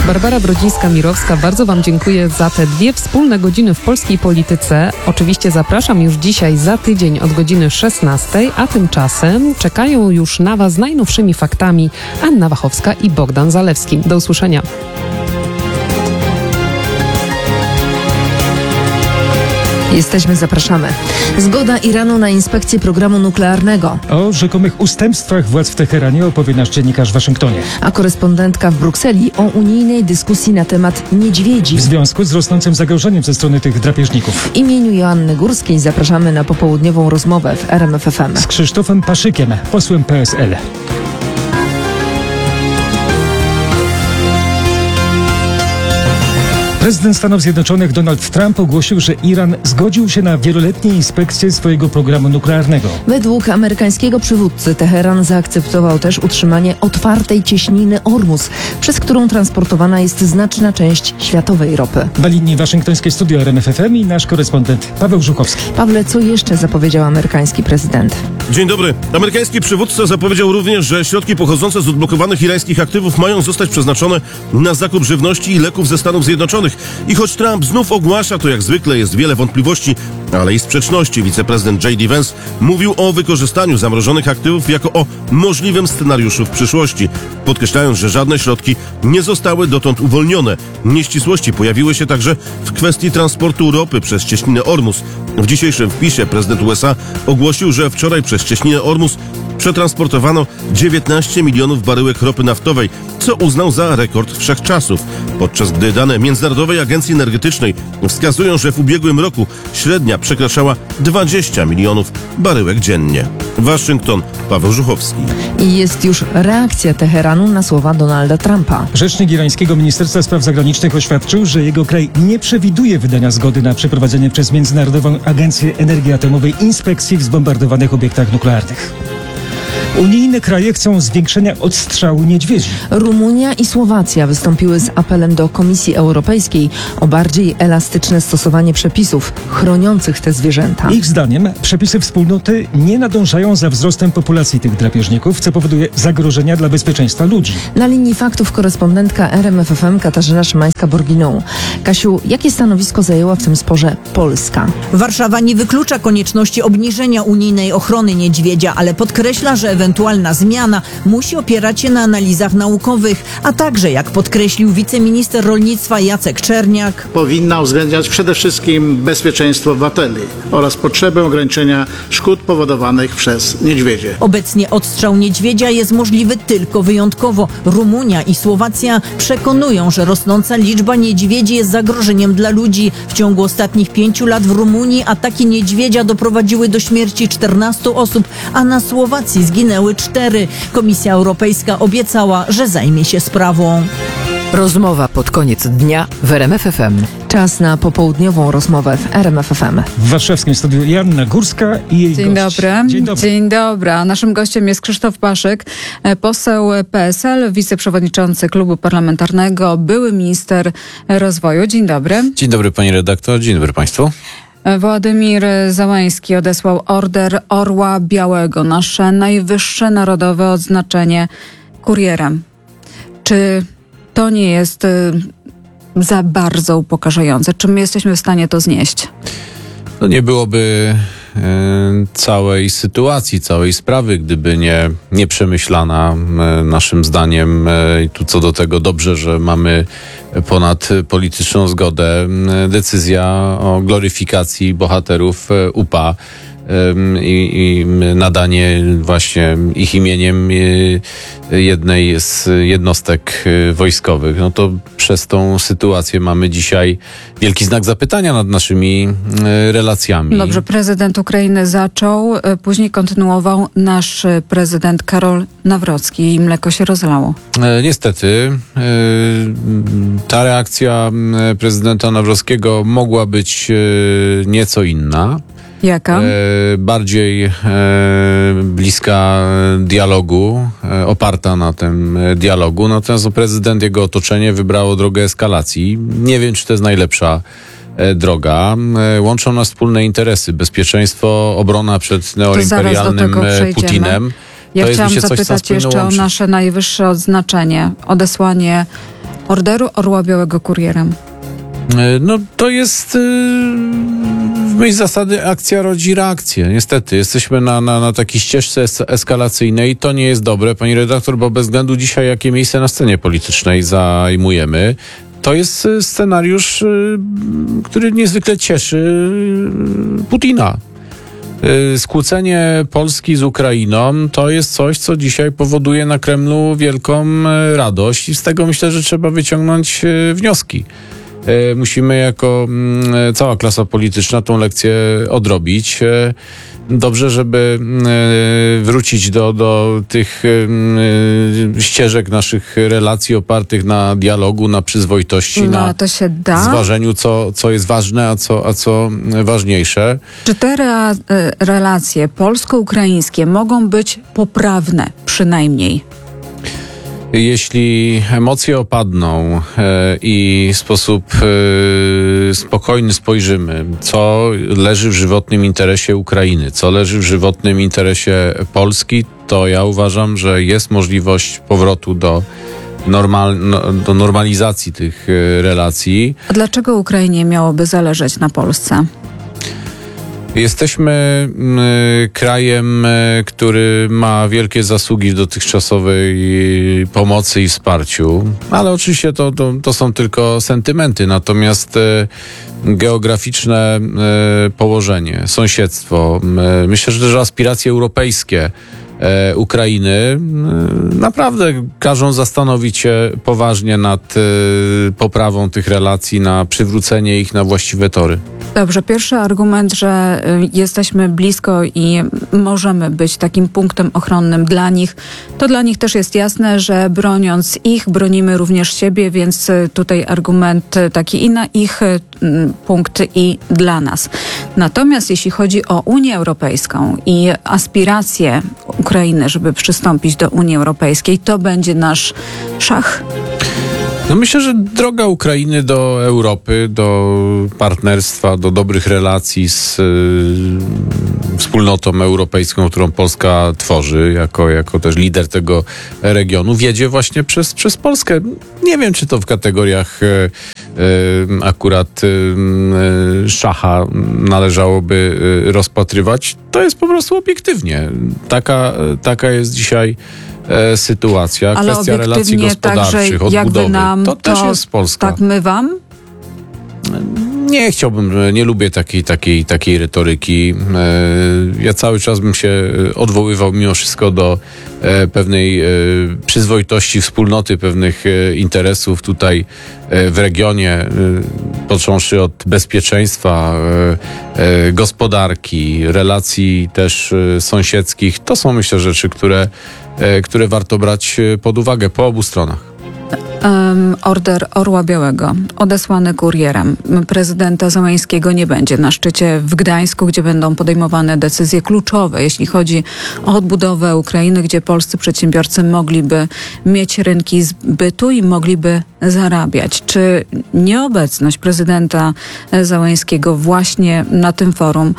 Barbara Brodzińska-Mirowska, bardzo Wam dziękuję za te 2 wspólne godziny w polskiej polityce. Oczywiście zapraszam już dzisiaj za tydzień od godziny 16, a tymczasem czekają już na Was z najnowszymi faktami Anna Wachowska i Bogdan Zalewski. Do usłyszenia. Zapraszamy. Zgoda Iranu na inspekcję programu nuklearnego. O rzekomych ustępstwach władz w Teheranie opowie nasz dziennikarz w Waszyngtonie. A korespondentka w Brukseli o unijnej dyskusji na temat niedźwiedzi. W związku z rosnącym zagrożeniem ze strony tych drapieżników. W imieniu Joanny Górskiej zapraszamy na popołudniową rozmowę w RMF FM. Z Krzysztofem Paszykiem, posłem PSL. Prezydent Stanów Zjednoczonych Donald Trump ogłosił, że Iran zgodził się na wieloletnie inspekcje swojego programu nuklearnego. Według amerykańskiego przywódcy Teheran zaakceptował też utrzymanie otwartej cieśniny Ormus, przez którą transportowana jest znaczna część światowej ropy. Na linii waszyngtońskie studio RMF FM i nasz korespondent Paweł Żuchowski. Pawle, co jeszcze zapowiedział amerykański prezydent? Dzień dobry. Amerykański przywódca zapowiedział również, że środki pochodzące z odblokowanych irańskich aktywów mają zostać przeznaczone na zakup żywności i leków ze Stanów Zjednoczonych. I choć Trump znów ogłasza to jak zwykle, jest wiele wątpliwości, ale i sprzeczności. Wiceprezydent J.D. Vance mówił o wykorzystaniu zamrożonych aktywów jako o możliwym scenariuszu w przyszłości, podkreślając, że żadne środki nie zostały dotąd uwolnione. Nieścisłości pojawiły się także w kwestii transportu ropy przez cieśninę Ormus. W dzisiejszym wpisie prezydent USA ogłosił, że wczoraj przez cieśninę Ormus przetransportowano 19 milionów baryłek ropy naftowej, co uznał za rekord wszechczasów, podczas gdy dane Międzynarodowej Agencji Energetycznej wskazują, że w ubiegłym roku średnia przekraczała 20 milionów baryłek dziennie. Waszyngton, Paweł Żuchowski. I jest już reakcja Teheranu na słowa Donalda Trumpa. Rzecznik irańskiego Ministerstwa Spraw Zagranicznych oświadczył, że jego kraj nie przewiduje wydania zgody na przeprowadzenie przez Międzynarodową Agencję Energii Atomowej inspekcji w zbombardowanych obiektach nuklearnych. Unijne kraje chcą zwiększenia odstrzału niedźwiedzi. Rumunia i Słowacja wystąpiły z apelem do Komisji Europejskiej o bardziej elastyczne stosowanie przepisów chroniących te zwierzęta. Ich zdaniem przepisy wspólnoty nie nadążają za wzrostem populacji tych drapieżników, co powoduje zagrożenia dla bezpieczeństwa ludzi. Na linii faktów korespondentka RMF FM Katarzyna Szymańska-Borginą. Kasiu, jakie stanowisko zajęła w tym sporze Polska? Warszawa nie wyklucza konieczności obniżenia unijnej ochrony niedźwiedzia, ale podkreśla, że ewentualna zmiana musi opierać się na analizach naukowych, a także, jak podkreślił wiceminister rolnictwa Jacek Czerniak, powinna uwzględniać przede wszystkim bezpieczeństwo obywateli oraz potrzebę ograniczenia szkód powodowanych przez niedźwiedzie. Obecnie odstrzał niedźwiedzia jest możliwy tylko wyjątkowo. Rumunia i Słowacja przekonują, że rosnąca liczba niedźwiedzi jest zagrożeniem dla ludzi. W ciągu ostatnich 5 lat w Rumunii ataki niedźwiedzia doprowadziły do śmierci 14 osób, a na Słowacji zginęły 4. Komisja Europejska obiecała, że zajmie się sprawą. Rozmowa pod koniec dnia w RMF FM. Czas na popołudniową rozmowę w RMF FM. W warszawskim studiu Joanna Górska i jej Dzień gość. dobry. Dzień dobry. Dzień dobry. A naszym gościem jest Krzysztof Paszyk, poseł PSL, wiceprzewodniczący klubu parlamentarnego, były minister rozwoju. Dzień dobry. Dzień dobry pani redaktor, dzień dobry państwu. Władimir Załański odesłał Order Orła Białego, nasze najwyższe narodowe odznaczenie, kurierem. Czy to nie jest za bardzo upokarzające? Czy my jesteśmy w stanie to znieść? No nie byłoby całej sytuacji, całej sprawy, gdyby nie przemyślana naszym zdaniem i tu co do tego dobrze, że mamy ponad polityczną zgodę decyzja o gloryfikacji bohaterów UPA i nadanie właśnie ich imieniem jednej z jednostek wojskowych. No to przez tą sytuację mamy dzisiaj wielki znak zapytania nad naszymi relacjami. Dobrze, prezydent Ukrainy zaczął, później kontynuował nasz prezydent Karol Nawrocki i mleko się rozlało. Niestety ta reakcja prezydenta Nawrockiego mogła być nieco inna. Jaka? Bardziej bliska dialogu, oparta na tym dialogu. Natomiast prezydent, jego otoczenie wybrało drogę eskalacji. Nie wiem, czy to jest najlepsza droga. Łączą nas wspólne interesy. Bezpieczeństwo, obrona przed neoimperialnym Putinem. Ja chciałam zapytać jeszcze o nasze najwyższe odznaczenie. Odesłanie Orderu Orła Białego kurierem? No to jest w myśl zasady akcja rodzi reakcję. Niestety, jesteśmy na takiej ścieżce eskalacyjnej i to nie jest dobre, pani redaktor, bo bez względu dzisiaj, jakie miejsce na scenie politycznej zajmujemy, to jest scenariusz, który niezwykle cieszy Putina. Skłócenie Polski z Ukrainą to jest coś, co dzisiaj powoduje na Kremlu wielką radość i z tego myślę, że trzeba wyciągnąć wnioski. Musimy jako cała klasa polityczna tą lekcję odrobić. Dobrze, żeby wrócić do tych ścieżek naszych relacji opartych na dialogu, na przyzwoitości, na to się da. zważeniu, co jest ważne, a co ważniejsze. Czy te relacje polsko-ukraińskie mogą być poprawne przynajmniej? Jeśli emocje opadną i w sposób spokojny spojrzymy, co leży w żywotnym interesie Ukrainy, co leży w żywotnym interesie Polski, to ja uważam, że jest możliwość powrotu do normalizacji tych relacji. A dlaczego Ukrainie miałoby zależeć na Polsce? Jesteśmy krajem, który ma wielkie zasługi w dotychczasowej pomocy i wsparciu, ale oczywiście to są tylko sentymenty, natomiast geograficzne położenie, sąsiedztwo, myślę, że też aspiracje europejskie Ukrainy naprawdę każą zastanowić się poważnie nad poprawą tych relacji, na przywrócenie ich na właściwe tory. Dobrze, pierwszy argument, że jesteśmy blisko i możemy być takim punktem ochronnym dla nich, to dla nich też jest jasne, że broniąc ich, bronimy również siebie, więc tutaj argument taki i na ich punkt i dla nas. Natomiast jeśli chodzi o Unię Europejską i aspiracje Ukrainy, żeby przystąpić do Unii Europejskiej, to będzie nasz szach? No myślę, że droga Ukrainy do Europy, do partnerstwa, do dobrych relacji z wspólnotą europejską, którą Polska tworzy, jako też lider tego regionu, wiedzie właśnie przez Polskę. Nie wiem, czy to w kategoriach akurat szacha należałoby rozpatrywać. To jest po prostu obiektywnie. Taka jest dzisiaj sytuacja, ale kwestia relacji gospodarczych, odbudowy. Nam to też jest Polska. Tak my wam? Nie chciałbym, nie lubię takiej retoryki. Ja cały czas bym się odwoływał mimo wszystko do pewnej przyzwoitości wspólnoty, pewnych interesów tutaj w regionie, począwszy od bezpieczeństwa, gospodarki, relacji też sąsiedzkich. To są, myślę, rzeczy, które warto brać pod uwagę po obu stronach. Order Orła Białego, odesłany kurierem prezydenta Zełenskiego, nie będzie na szczycie w Gdańsku, gdzie będą podejmowane decyzje kluczowe, jeśli chodzi o odbudowę Ukrainy, gdzie polscy przedsiębiorcy mogliby mieć rynki zbytu i mogliby zarabiać. Czy nieobecność prezydenta Zełenskiego właśnie na tym forum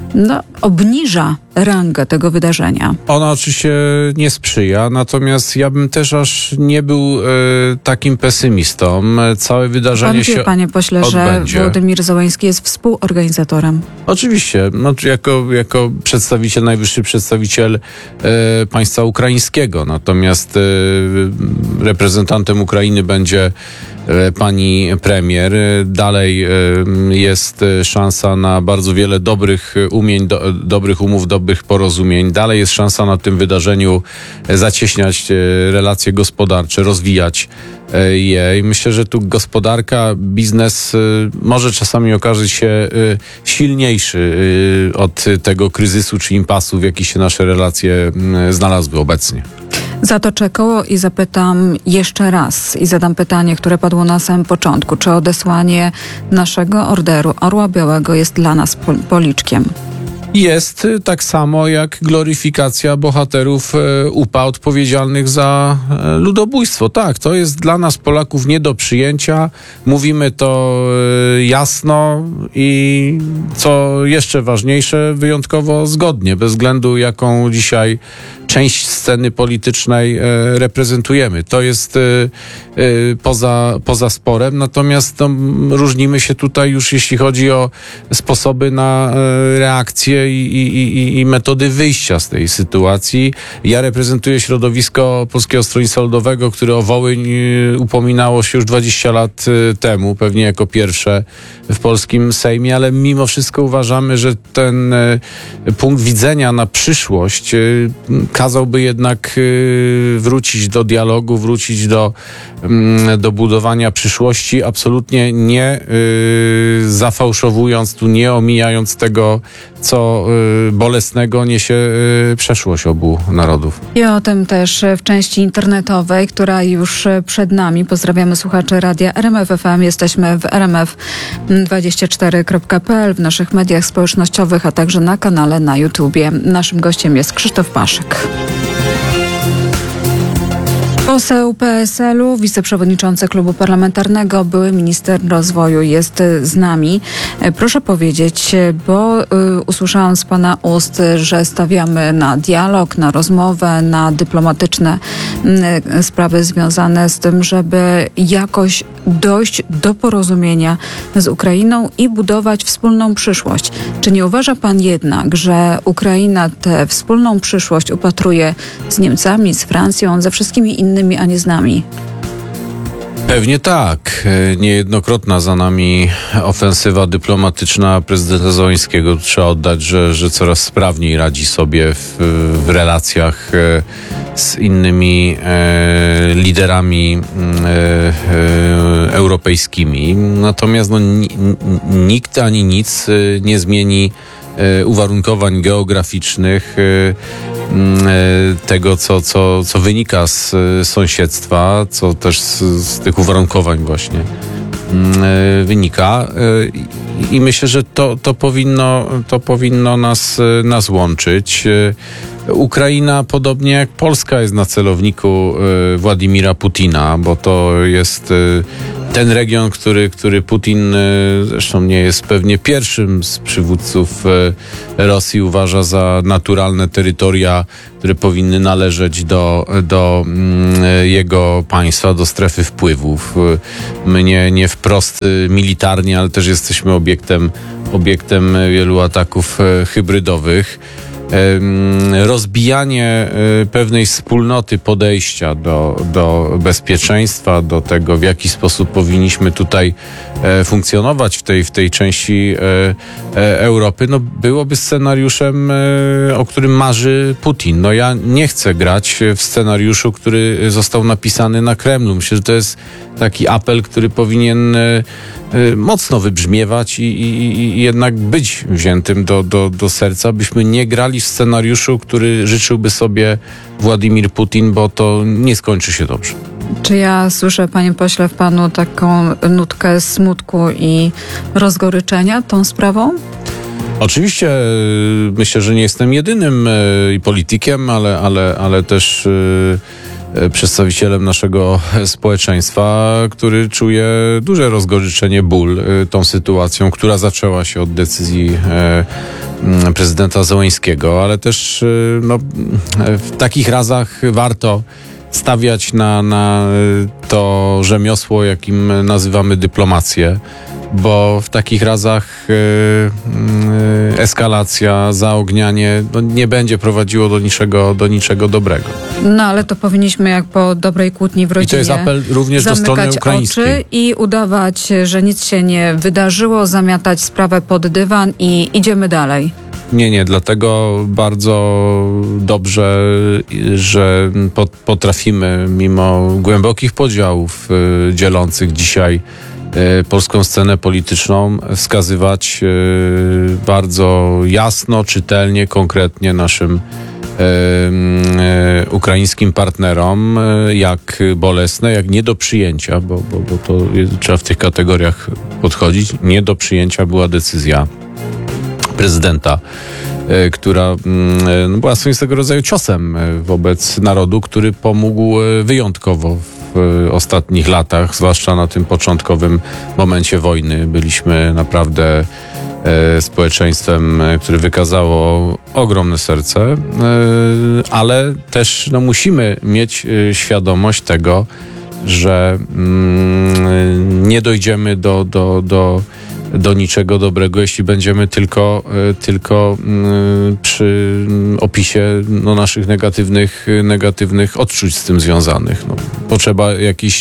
obniża rangę tego wydarzenia? Ona oczywiście nie sprzyja, natomiast ja bym też aż nie był takim pesymistą. Całe wydarzenie Pan wie, się panie pośle, odbędzie. że Wołodymyr Zełenski jest współorganizatorem. Oczywiście, jako przedstawiciel, najwyższy przedstawiciel państwa ukraińskiego, natomiast reprezentantem Ukrainy będzie pani premier. Dalej jest szansa na bardzo wiele dobrych umień, dobrych umów, dobrych porozumień. Dalej jest szansa na tym wydarzeniu zacieśniać relacje gospodarcze, rozwijać je. I myślę, że tu gospodarka, biznes może czasami okazać się silniejszy od tego kryzysu czy impasu, w jaki się nasze relacje znalazły obecnie. Zatoczę koło i zapytam jeszcze raz i zadam pytanie, które padło na samym początku. Czy odesłanie naszego orderu Orła Białego jest dla nas policzkiem? Jest tak samo jak gloryfikacja bohaterów UPA odpowiedzialnych za ludobójstwo. Tak, to jest dla nas Polaków nie do przyjęcia. Mówimy to jasno i co jeszcze ważniejsze, wyjątkowo zgodnie, bez względu jaką dzisiaj część sceny politycznej reprezentujemy. To jest poza sporem, natomiast różnimy się tutaj już jeśli chodzi o sposoby na reakcję i metody wyjścia z tej sytuacji. Ja reprezentuję środowisko Polskiego Stronnictwa Ludowego, które o Wołyń upominało się już 20 lat temu, pewnie jako pierwsze w polskim Sejmie, ale mimo wszystko uważamy, że ten punkt widzenia na przyszłość kazałby jednak wrócić do dialogu, wrócić do budowania przyszłości, absolutnie nie zafałszowując tu, nie omijając tego, co bolesnego niesie przeszłość obu narodów. I o tym też w części internetowej, która już przed nami. Pozdrawiamy słuchaczy radia RMF FM. Jesteśmy w rmf24.pl, w naszych mediach społecznościowych, a także na kanale na YouTubie. Naszym gościem jest Krzysztof Paszyk. Poseł PSL-u, wiceprzewodniczący klubu parlamentarnego, były minister rozwoju jest z nami. Proszę powiedzieć, bo usłyszałam z pana ust, że stawiamy na dialog, na rozmowę, na dyplomatyczne sprawy związane z tym, żeby jakoś dojść do porozumienia z Ukrainą i budować wspólną przyszłość. Czy nie uważa pan jednak, że Ukraina tę wspólną przyszłość upatruje z Niemcami, z Francją, ze wszystkimi innymi, a nie z nami? Pewnie tak. Niejednokrotna za nami ofensywa dyplomatyczna prezydenta Zełenskiego. Trzeba oddać, że coraz sprawniej radzi sobie w relacjach z innymi liderami europejskimi. Natomiast nikt ani nic nie zmieni uwarunkowań geograficznych, tego, co wynika z sąsiedztwa, co też z tych uwarunkowań właśnie wynika. I myślę, że to powinno nas łączyć. Ukraina, podobnie jak Polska, jest na celowniku Władimira Putina, bo to jest ten region, który Putin, zresztą nie jest pewnie pierwszym z przywódców Rosji, uważa za naturalne terytoria, które powinny należeć do jego państwa, do strefy wpływów. My nie wprost militarnie, ale też jesteśmy obiektem wielu ataków hybrydowych. Rozbijanie pewnej wspólnoty podejścia do bezpieczeństwa, do tego, w jaki sposób powinniśmy tutaj funkcjonować w tej części Europy, byłoby scenariuszem, o którym marzy Putin. Ja nie chcę grać w scenariuszu, który został napisany na Kremlu. Myślę, że to jest taki apel, który powinien mocno wybrzmiewać i jednak być wziętym do serca, byśmy nie grali w scenariuszu, który życzyłby sobie Władimir Putin, bo to nie skończy się dobrze. Czy ja słyszę, panie pośle, w panu taką nutkę smutku i rozgoryczenia tą sprawą? Oczywiście myślę, że nie jestem jedynym politykiem, ale też przedstawicielem naszego społeczeństwa, który czuje duże rozgoryczenie, ból tą sytuacją, która zaczęła się od decyzji prezydenta Zełenskiego, ale też w takich razach warto stawiać na to rzemiosło, jakim nazywamy dyplomację, bo w takich razach eskalacja, zaognianie nie będzie prowadziło do niczego dobrego. Ale to powinniśmy jak po dobrej kłótni w rodzinie. I to jest apel również do strony ukraińskiej. Oczy i udawać, że nic się nie wydarzyło, zamiatać sprawę pod dywan i idziemy dalej. Nie, dlatego bardzo dobrze, że potrafimy mimo głębokich podziałów dzielących dzisiaj polską scenę polityczną wskazywać bardzo jasno, czytelnie, konkretnie naszym ukraińskim partnerom, jak bolesne, jak nie do przyjęcia, bo to trzeba w tych kategoriach podchodzić. Nie do przyjęcia była decyzja prezydenta, która była swoistego rodzaju ciosem wobec narodu, który pomógł wyjątkowo w ostatnich latach, zwłaszcza na tym początkowym momencie wojny. Byliśmy naprawdę społeczeństwem, które wykazało ogromne serce, ale też musimy mieć świadomość tego, że nie dojdziemy do niczego dobrego, jeśli będziemy tylko przy opisie naszych negatywnych odczuć z tym związanych. Potrzeba jakiejś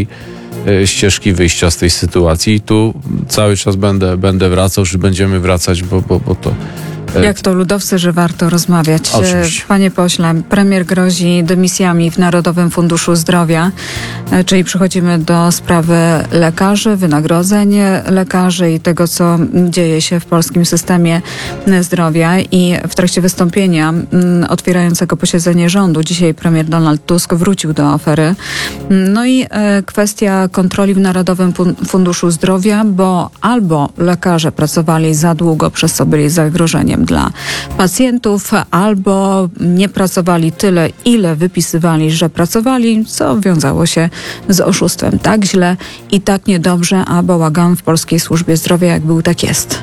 ścieżki wyjścia z tej sytuacji i tu cały czas będę wracał, czy będziemy wracać, bo to... Jak to ludowcy, że warto rozmawiać. Oczywiście. Panie pośle, premier grozi dymisjami w Narodowym Funduszu Zdrowia, czyli przechodzimy do sprawy lekarzy, wynagrodzeń lekarzy i tego, co dzieje się w polskim systemie zdrowia. I w trakcie wystąpienia otwierającego posiedzenie rządu dzisiaj premier Donald Tusk wrócił do afery. No i kwestia kontroli w Narodowym Funduszu Zdrowia, bo albo lekarze pracowali za długo, przez co byli zagrożeniem dla pacjentów, albo nie pracowali tyle, ile wypisywali, że pracowali, co wiązało się z oszustwem. Tak źle i tak niedobrze, a bałagan w polskiej służbie zdrowia jak był, tak jest.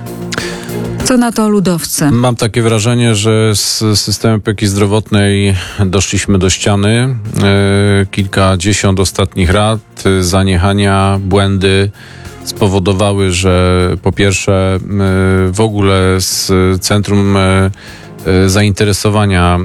Co na to ludowcy? Mam takie wrażenie, że z systemem opieki zdrowotnej doszliśmy do ściany. Kilkadziesiąt ostatnich lat, zaniechania, błędy spowodowały, że po pierwsze w ogóle z centrum zainteresowania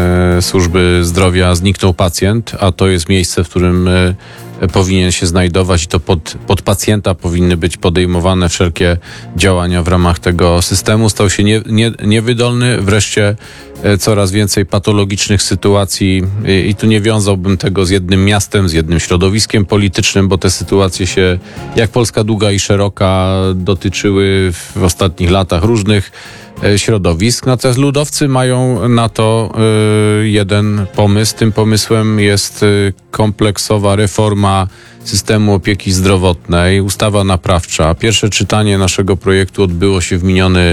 służby zdrowia zniknął pacjent, a to jest miejsce, w którym powinien się znajdować i to pod pacjenta powinny być podejmowane wszelkie działania w ramach tego systemu. Stał się niewydolny, wreszcie coraz więcej patologicznych sytuacji i tu nie wiązałbym tego z jednym miastem, z jednym środowiskiem politycznym, bo te sytuacje się, jak Polska długa i szeroka, dotyczyły w ostatnich latach różnych środowisk. Natomiast ludowcy mają na to jeden pomysł. Tym pomysłem jest kompleksowa reforma systemu opieki zdrowotnej, ustawa naprawcza. Pierwsze czytanie naszego projektu odbyło się w miniony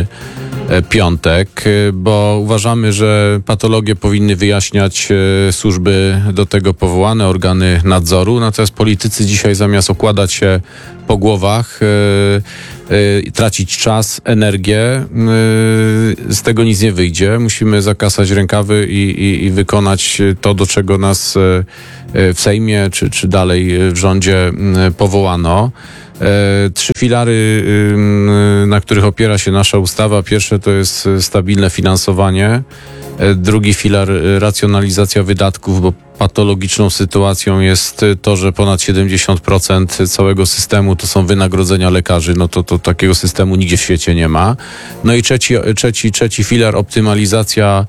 piątek, bo uważamy, że patologie powinny wyjaśniać służby do tego powołane, organy nadzoru. Natomiast politycy dzisiaj zamiast okładać się po głowach, tracić czas, energię, z tego nic nie wyjdzie. Musimy zakasać rękawy i wykonać to, do czego nas w Sejmie czy dalej w rządzie powołano. 3 filary, na których opiera się nasza ustawa. Pierwsze to jest stabilne finansowanie. Drugi filar racjonalizacja wydatków, bo patologiczną sytuacją jest to, że ponad 70% całego systemu to są wynagrodzenia lekarzy. No to takiego systemu nigdzie w świecie nie ma. No i trzeci filar optymalizacja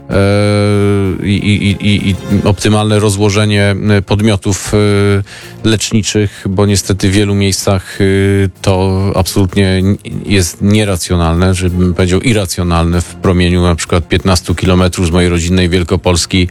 i optymalne rozłożenie podmiotów leczniczych, bo niestety w wielu miejscach to absolutnie jest nieracjonalne, żebym powiedział irracjonalne. W promieniu na przykład 15 kilometrów z mojej rodzinnej Wielkopolski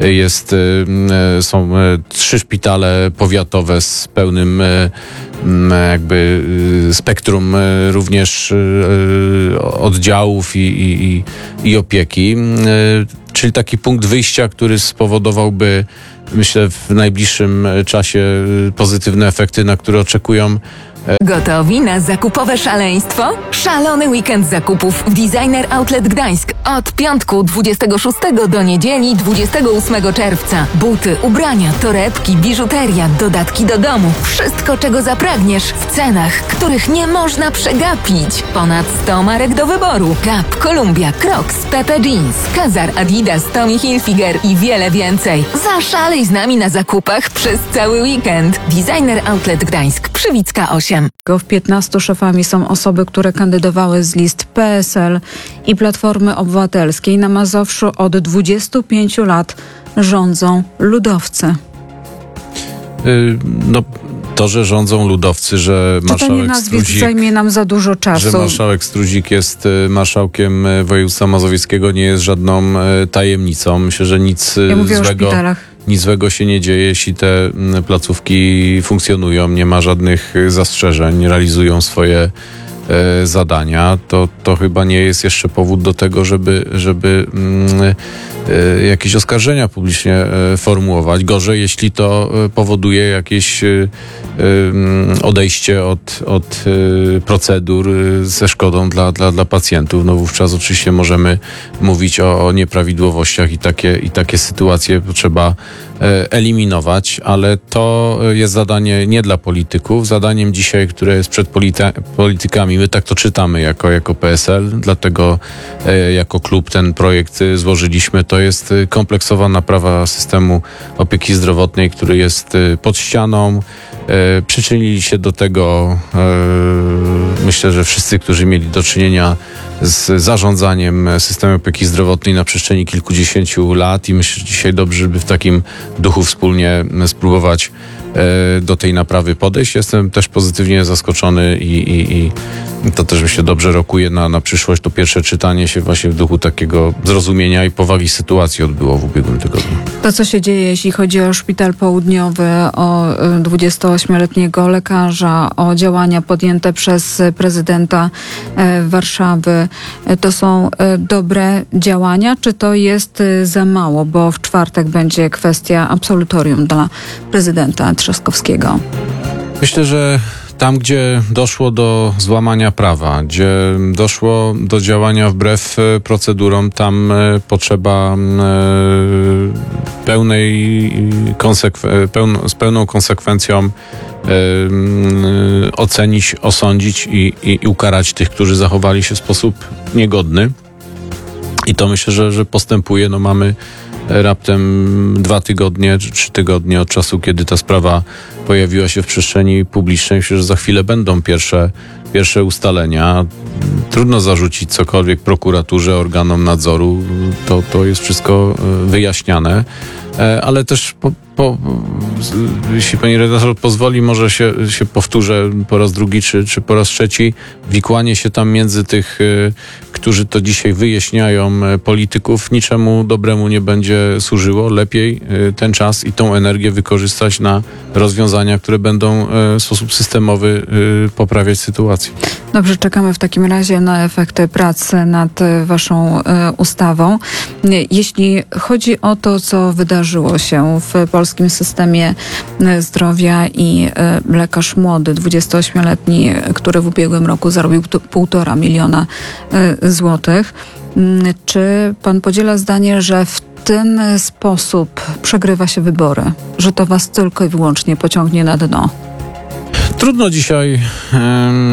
są 3 szpitale powiatowe z pełnym jakby spektrum również oddziałów i opieki. Czyli taki punkt wyjścia, który spowodowałby, myślę, w najbliższym czasie pozytywne efekty, na które oczekują. Gotowi na zakupowe szaleństwo? Szalony weekend zakupów w Designer Outlet Gdańsk od piątku 26 do niedzieli 28 czerwca. Buty, ubrania, torebki, biżuteria, dodatki do domu. Wszystko, czego zapragniesz w cenach, których nie można przegapić. Ponad 100 marek do wyboru. Gap, Columbia, Crocs, Pepe Jeans, Kazar, Adidas, Tommy Hilfiger i wiele więcej. Zaszalej z nami na zakupach przez cały weekend. Designer Outlet Gdańsk, Przywicka 8. W 15 szefami są osoby, które kandydowały z list PSL i Platformy Obywatelskiej. Na Mazowszu od 25 lat rządzą ludowcy. To, że rządzą ludowcy, że marszałek Struzik zajmie nam za dużo czasu. Że marszałek Struzik jest marszałkiem województwa mazowieckiego, nie jest żadną tajemnicą. Myślę, że nic złego się nie dzieje, jeśli te placówki funkcjonują, nie ma żadnych zastrzeżeń, realizują swoje zadania, to chyba nie jest jeszcze powód do tego, żeby jakieś oskarżenia publicznie formułować. Gorzej, jeśli to powoduje jakieś odejście od procedur ze szkodą dla pacjentów. No wówczas oczywiście możemy mówić o nieprawidłowościach i takie sytuacje trzeba eliminować, ale to jest zadanie nie dla polityków. Zadaniem dzisiaj, które jest przed politykami, my tak to czytamy jako PSL, dlatego jako klub ten projekt złożyliśmy. To jest kompleksowa naprawa systemu opieki zdrowotnej, który jest pod ścianą. Przyczynili się do tego, myślę, że wszyscy, którzy mieli do czynienia z zarządzaniem systemem opieki zdrowotnej na przestrzeni kilkudziesięciu lat i myślę, że dzisiaj dobrze, żeby w takim duchu wspólnie spróbować do tej naprawy podejść. Jestem też pozytywnie zaskoczony i to też mi się dobrze rokuje na przyszłość. To pierwsze czytanie się właśnie w duchu takiego zrozumienia i powagi sytuacji odbyło w ubiegłym tygodniu. To, co się dzieje, jeśli chodzi o Szpital Południowy, o 28-letniego lekarza, o działania podjęte przez prezydenta Warszawy, to są dobre działania, czy to jest za mało? Bo w czwartek będzie kwestia absolutorium dla prezydenta Trzaskowskiego. Myślę, że tam, gdzie doszło do złamania prawa, gdzie doszło do działania wbrew procedurom, tam potrzeba z pełną konsekwencją ocenić, osądzić i ukarać tych, którzy zachowali się w sposób niegodny. I to myślę, że postępuje. No mamy raptem 2 tygodnie czy 3 tygodnie od czasu, kiedy ta sprawa pojawiła się w przestrzeni publicznej. Myślę, że za chwilę będą pierwsze ustalenia. Trudno zarzucić cokolwiek prokuraturze, organom nadzoru. To jest wszystko wyjaśniane. Ale też jeśli pani redaktor pozwoli, może się powtórzę po raz drugi czy po raz trzeci. Wikłanie się tam między tych, którzy to dzisiaj wyjaśniają, polityków, niczemu dobremu nie będzie służyło. Lepiej ten czas i tą energię wykorzystać na rozwiązania, które będą w sposób systemowy poprawiać sytuację. Dobrze, czekamy w takim razie na efekty pracy nad waszą ustawą. Jeśli chodzi o to, co wydarzyło się w polskim systemie zdrowia i lekarz młody, 28-letni, który w ubiegłym roku zarobił 1,5 miliona złotych, czy pan podziela zdanie, że w ten sposób przegrywa się wybory, że to was tylko i wyłącznie pociągnie na dno? Trudno dzisiaj